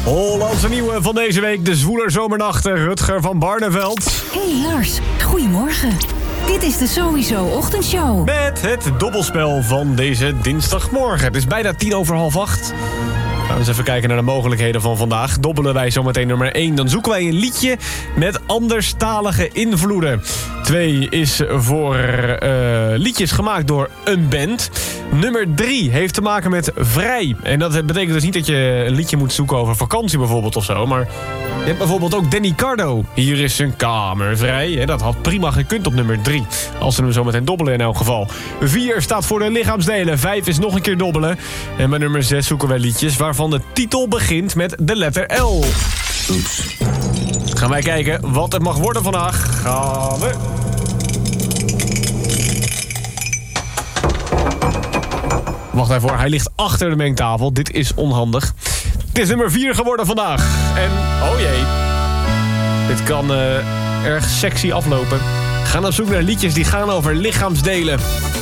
Hollandse nieuwe van deze week, de zwoeler zomernachten, Rutger van Barneveld. Hey Lars, goedemorgen. Dit is de Sowieso Ochtendshow. Met het dobbelspel van deze dinsdagmorgen. Het is bijna 7:50. Gaan we eens even kijken naar de mogelijkheden van vandaag. Dobbelen wij zometeen nummer 1. Dan zoeken wij een liedje met anderstalige invloeden. 2 is voor liedjes gemaakt door een band. Nummer 3 heeft te maken met vrij. En dat betekent dus niet dat je een liedje moet zoeken over vakantie bijvoorbeeld of zo. Maar je hebt bijvoorbeeld ook Danny Cardo. Hier is zijn kamer vrij. En dat had prima gekund op nummer 3. Als ze hem zo meteen dobbelen in elk geval. 4 staat voor de lichaamsdelen. 5 is nog een keer dobbelen. En bij nummer 6 zoeken wij liedjes waarvan de titel begint met de letter L. Oeps. Gaan wij kijken wat het mag worden vandaag. Gaan we. Wacht even hoor, hij ligt achter de mengtafel. Dit is onhandig. Het is nummer 4 geworden vandaag. En, oh jee. Dit kan erg sexy aflopen. Gaan op zoek naar liedjes die gaan over lichaamsdelen.